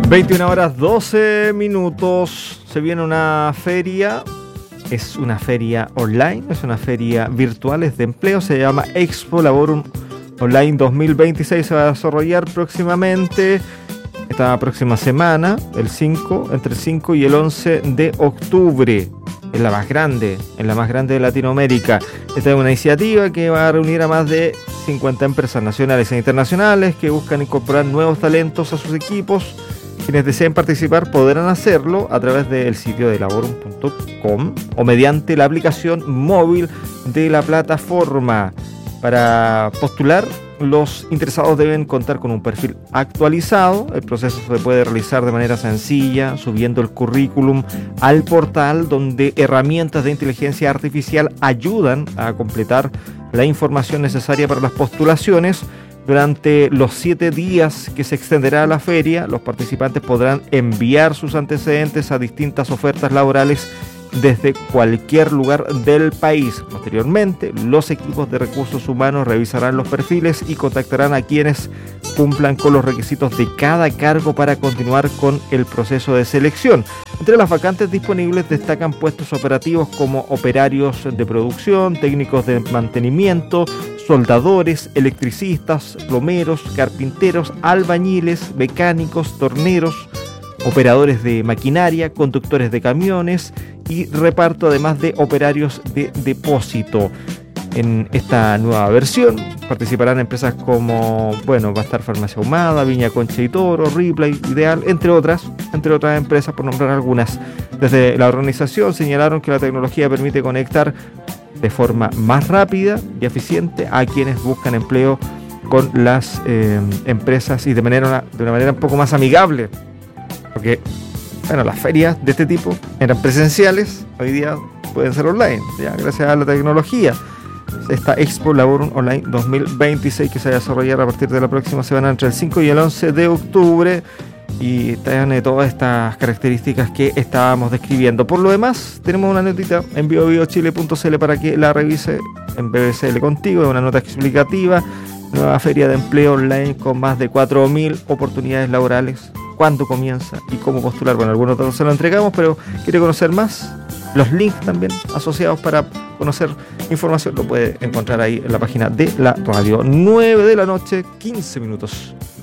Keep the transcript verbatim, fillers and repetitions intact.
veintiuna horas doce minutos. Se viene una feria. Es una feria online, es una feria virtual, es de empleo. Se llama Expo Laborum Online dos mil veintiséis. Se va a desarrollar próximamente, esta próxima semana, el cinco, entre el cinco y el once de octubre. Es la más grande, es la más grande de Latinoamérica. Esta es una iniciativa que va a reunir a más de cincuenta empresas nacionales e internacionales que buscan incorporar nuevos talentos a sus equipos. Quienes deseen participar podrán hacerlo a través del sitio de laborum punto com o mediante la aplicación móvil de la plataforma. Para postular, los interesados deben contar con un perfil actualizado. El proceso se puede realizar de manera sencilla, subiendo el currículum al portal, donde herramientas de inteligencia artificial ayudan a completar la información necesaria para las postulaciones. Durante los siete días que se extenderá la feria, los participantes podrán enviar sus antecedentes a distintas ofertas laborales desde cualquier lugar del país. Posteriormente, los equipos de recursos humanos revisarán los perfiles y contactarán a quienes cumplan con los requisitos de cada cargo para continuar con el proceso de selección. Entre las vacantes disponibles destacan puestos operativos como operarios de producción, técnicos de mantenimiento, soldadores, electricistas, plomeros, carpinteros, albañiles, mecánicos, torneros, operadores de maquinaria, conductores de camiones y reparto, además de operarios de depósito. En esta nueva versión participarán empresas como, bueno, va a estar Farmacia Ahumada, Viña Concha y Toro, Ripley, Ideal, entre otras, entre otras empresas, por nombrar algunas. Desde la organización señalaron que la tecnología permite conectar de forma más rápida y eficiente a quienes buscan empleo con las eh, empresas y de manera de una manera un poco más amigable. Porque, bueno, las ferias de este tipo eran presenciales, hoy día pueden ser online, ya gracias a la tecnología. Esta Expo Laborum Online dos mil veintiséis que se va a desarrollar a partir de la próxima semana entre el cinco y el once de octubre y tiene todas estas características que estábamos describiendo. Por lo demás, tenemos una notita en bio bio chile punto c l para que la revise en B B C L contigo, es una nota explicativa. Nueva feria de empleo online con más de cuatro mil oportunidades laborales. ¿Cuándo comienza y cómo postular? Bueno, algunos datos se lo entregamos, pero quiere conocer más, los links también asociados para conocer información lo puede encontrar ahí en la página de la radio. nueve de la noche, quince minutos.